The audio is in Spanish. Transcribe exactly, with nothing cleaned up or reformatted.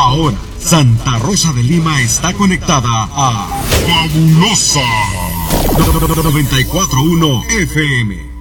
Ahora, Santa Rosa de Lima está conectada a Fabulosa noventa y cuatro punto uno F M.